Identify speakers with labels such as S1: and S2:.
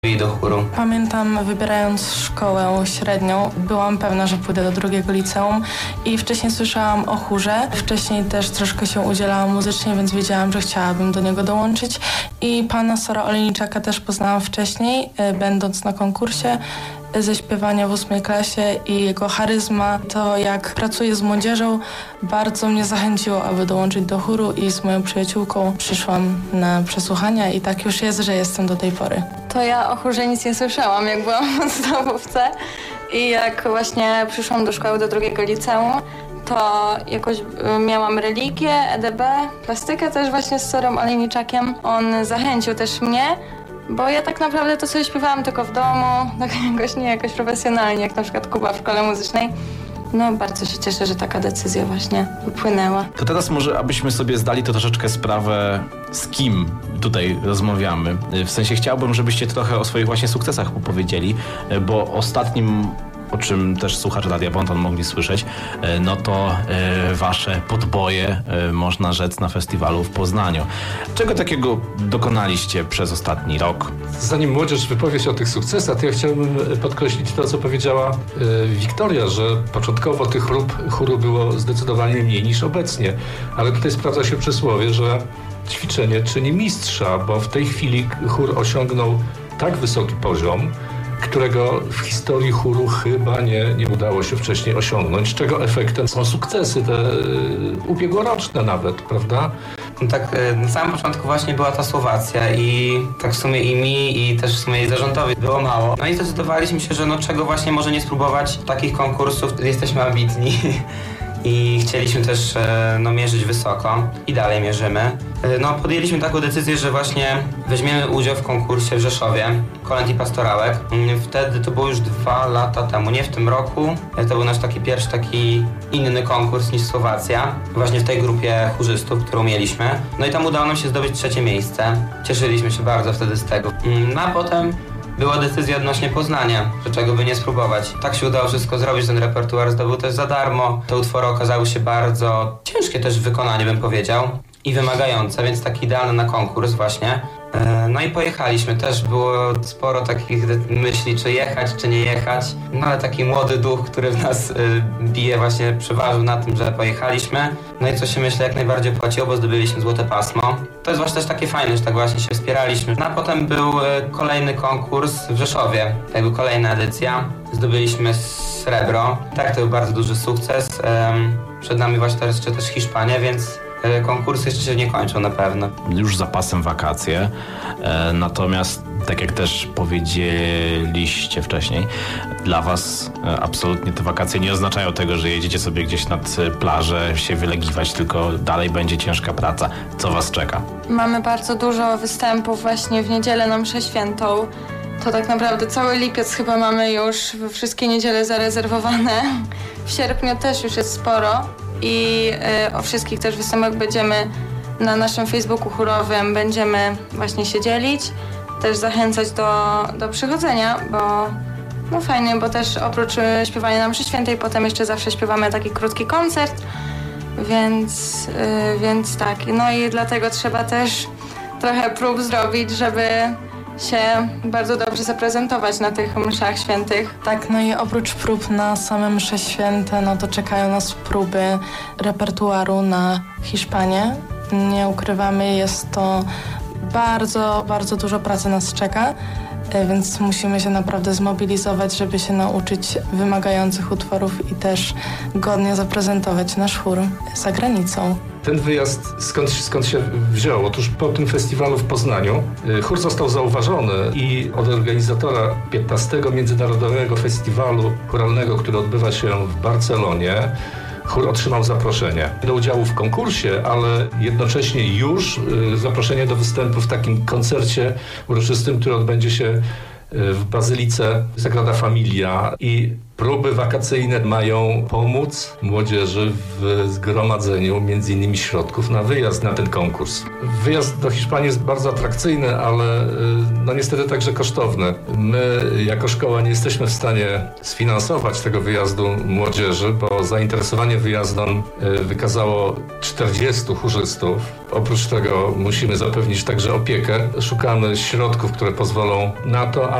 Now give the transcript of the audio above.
S1: i do chóru?
S2: Pamiętam, wybierając szkołę średnią, byłam pewna, że pójdę do drugiego liceum i wcześniej słyszałam o chórze. Wcześniej też troszkę się udzielałam muzycznie, więc wiedziałam, że chciałabym do niego dołączyć. I pana Sora Olejniczaka też poznałam wcześniej, będąc na konkursie ze śpiewania w 8 klasie i jego charyzma, to jak pracuje z młodzieżą, bardzo mnie zachęciło, aby dołączyć do chóru i z moją przyjaciółką przyszłam na przesłuchania i tak już jest, że jestem do tej pory.
S3: To ja o chórze nic nie słyszałam, jak byłam w podstawówce i jak właśnie przyszłam do szkoły, do drugiego liceum, to jakoś miałam religię, EDB, plastykę też właśnie z Sorem Olejniczakiem. On zachęcił też mnie, bo ja tak naprawdę to sobie śpiewałam tylko w domu, tak jakoś nie jakoś profesjonalnie, jak na przykład Kuba w szkole muzycznej. No bardzo się cieszę, że taka decyzja właśnie wypłynęła.
S4: To teraz może abyśmy sobie zdali to troszeczkę sprawę, z kim tutaj rozmawiamy. W sensie chciałbym, żebyście trochę o swoich właśnie sukcesach opowiedzieli, bo ostatnim, o czym też słuchacze Radia Bonton mogli słyszeć, no to wasze podboje, można rzec, na festiwalu w Poznaniu. Czego takiego dokonaliście przez ostatni rok?
S5: Zanim młodzież wypowie się o tych sukcesach, to ja chciałbym podkreślić to, co powiedziała Wiktoria, że początkowo tych chóru było zdecydowanie mniej niż obecnie, ale tutaj sprawdza się przysłowie, że ćwiczenie czyni mistrza, bo w tej chwili chór osiągnął tak wysoki poziom, którego w historii chóru chyba nie udało się wcześniej osiągnąć, czego efektem są sukcesy, te ubiegłoroczne nawet, prawda?
S1: No tak, na samym początku właśnie była ta Słowacja i tak w sumie i mi, i też w sumie jej zarządowi było mało. No i zdecydowaliśmy się, że no czego właśnie może nie spróbować takich konkursów, jesteśmy ambitni. I chcieliśmy też mierzyć wysoko i dalej mierzymy. No, podjęliśmy taką decyzję, że właśnie weźmiemy udział w konkursie w Rzeszowie, kolęd i pastorałek. Wtedy to było już 2 lata temu, nie w tym roku. To był nasz pierwszy inny konkurs niż Słowacja, właśnie w tej grupie chórzystów, którą mieliśmy. No i tam udało nam się zdobyć 3. miejsce. Cieszyliśmy się bardzo wtedy z tego. No a potem była decyzja odnośnie Poznania, że czego by nie spróbować. Tak się udało wszystko zrobić, ten repertuar zdobył też za darmo. Te utwory okazały się bardzo ciężkie też w wykonaniu, bym powiedział, i wymagające, więc taki idealny na konkurs właśnie. No i pojechaliśmy. Też było sporo takich myśli, czy jechać, czy nie jechać. No ale taki młody duch, który w nas bije, właśnie przeważył na tym, że pojechaliśmy. No i co się myślę jak najbardziej opłaciło, bo zdobyliśmy złote pasmo. To jest właśnie też takie fajne, że tak właśnie się wspieraliśmy. No a potem był kolejny konkurs w Rzeszowie. To była kolejna edycja. Zdobyliśmy srebro. Tak, to był bardzo duży sukces. Przed nami właśnie teraz jeszcze też Hiszpania, więc konkursy jeszcze się nie kończą na pewno.
S4: Już za pasem wakacje, natomiast tak jak też powiedzieliście wcześniej, dla was absolutnie te wakacje nie oznaczają tego, że jedziecie sobie gdzieś nad plażę się wylegiwać, tylko dalej będzie ciężka praca. Co was czeka?
S3: Mamy bardzo dużo występów właśnie w niedzielę na mszę świętą. To tak naprawdę cały lipiec chyba mamy już wszystkie niedziele zarezerwowane. W sierpniu też już jest sporo. I o wszystkich też występach będziemy na naszym Facebooku chórowym będziemy właśnie się dzielić, też zachęcać do przychodzenia, bo no fajnie, bo też oprócz śpiewania na mszy świętej potem jeszcze zawsze śpiewamy taki krótki koncert, więc tak. No i dlatego trzeba też trochę prób zrobić, żeby się bardzo dobrze zaprezentować na tych mszach świętych.
S2: Tak, no i oprócz prób na same msze święte, no to czekają nas próby repertuaru na Hiszpanię. Nie ukrywamy, jest to bardzo, bardzo dużo pracy nas czeka, więc musimy się naprawdę zmobilizować, żeby się nauczyć wymagających utworów i też godnie zaprezentować nasz chór za granicą.
S5: Ten wyjazd skąd się wziął? Otóż po tym festiwalu w Poznaniu chór został zauważony i od organizatora 15. Międzynarodowego Festiwalu Chóralnego, który odbywa się w Barcelonie, chór otrzymał zaproszenie do udziału w konkursie, ale jednocześnie już zaproszenie do występu w takim koncercie uroczystym, który odbędzie się w Bazylice Sagrada Familia. I próby wakacyjne mają pomóc młodzieży w zgromadzeniu między innymi środków na wyjazd na ten konkurs. Wyjazd do Hiszpanii jest bardzo atrakcyjny, ale no niestety także kosztowny. My jako szkoła nie jesteśmy w stanie sfinansować tego wyjazdu młodzieży, bo zainteresowanie wyjazdem wykazało 40 chórzystów. Oprócz tego musimy zapewnić także opiekę. Szukamy środków, które pozwolą na to,